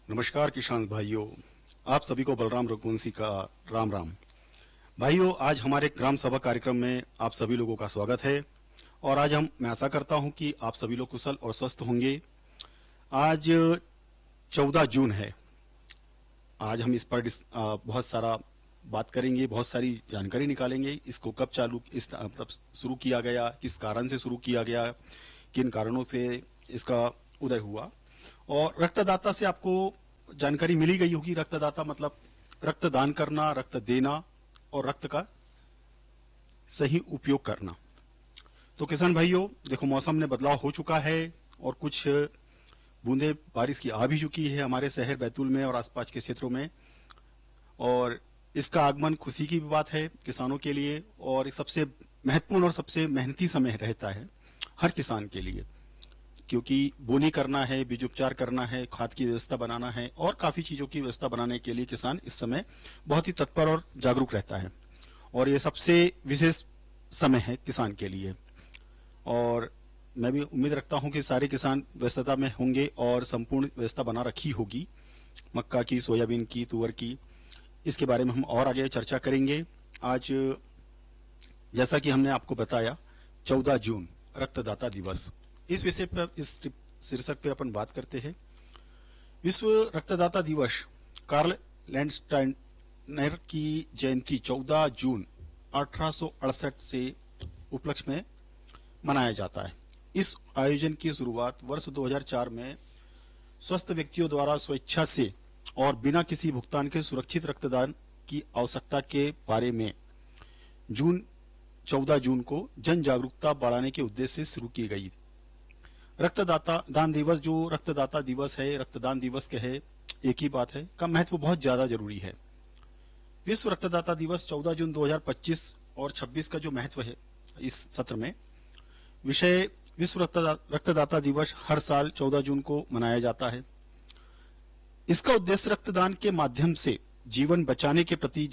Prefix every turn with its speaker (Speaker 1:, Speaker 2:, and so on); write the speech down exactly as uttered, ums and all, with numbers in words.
Speaker 1: नमस्कार किसान भाइयों, आप सभी को बलराम रघुवंशी का राम राम। भाइयों, आज हमारे ग्राम सभा कार्यक्रम में आप सभी लोगों का स्वागत है और आज हम मैं आशा करता हूं कि आप सभी लोग कुशल और स्वस्थ होंगे। आज चौदह जून है। आज हम इस पर डिस- आ, बहुत सारा बात करेंगे, बहुत सारी जानकारी निकालेंगे। इसको कब चालू इस मतलब शुरू किया गया, किस कारण से शुरू किया गया, किन कारणों से इसका उदय हुआ। और रक्तदाता से आपको जानकारी मिली गई होगी। रक्तदाता मतलब रक्तदान करना, रक्त देना और रक्त का सही उपयोग करना। तो किसान भाइयों, देखो मौसम में बदलाव हो चुका है और कुछ बूंदे बारिश की आ भी चुकी है हमारे शहर बैतूल में और आसपास के क्षेत्रों में। और इसका आगमन खुशी की भी बात है किसानों के लिए और एक सबसे महत्वपूर्ण और सबसे मेहनती समय रहता है हर किसान के लिए, क्योंकि बोनी करना है, बीज उपचार करना है, खाद की व्यवस्था बनाना है और काफी चीजों की व्यवस्था बनाने के लिए किसान इस समय बहुत ही तत्पर और जागरूक रहता है। और ये सबसे विशेष समय है किसान के लिए। और मैं भी उम्मीद रखता हूं कि सारे किसान व्यस्तता में होंगे और संपूर्ण व्यवस्था बना रखी होगी, मक्का की, सोयाबीन की, तुअर की। इसके बारे में हम और आगे चर्चा करेंगे। आज जैसा कि हमने आपको बताया, चौदह जून रक्तदाता दिवस, इस विषय पर, इस शीर्षक पे अपन बात करते हैं। विश्व रक्तदाता दिवस कार्ल लैंडस्टाइनर की जयंती चौदह जून अठारह सौ अड़सठ से उपलक्ष्य में मनाया जाता है। इस आयोजन की शुरुआत वर्ष दो हज़ार चार में स्वस्थ व्यक्तियों द्वारा स्वेच्छा से और बिना किसी भुगतान के सुरक्षित रक्तदान की आवश्यकता के बारे में जून चौदह जून को जन जागरूकता बढ़ाने के उद्देश्य से शुरू की गई। रक्तदाता दान दिवस, जो रक्तदाता दिवस है, रक्तदान दिवस के है, एक ही बात है, का महत्व बहुत ज्यादा जरूरी है। विश्व रक्तदाता दिवस चौदह जून दो हज़ार पच्चीस और छब्बीस का जो महत्व है इस सत्र में, विषय विश्व रक्तदा, रक्तदाता दिवस हर साल चौदह जून को मनाया जाता है। इसका उद्देश्य रक्तदान के माध्यम से जीवन बचाने के प्रति